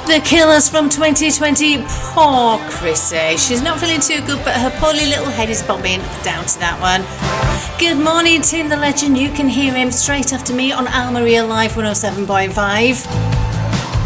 The Killers from 2020. Poor Chrissy. She's not feeling too good, but her poorly little head is bobbing down to that one. Good morning, Tim the Legend. You can hear him straight after me on Almeria Live 107.5.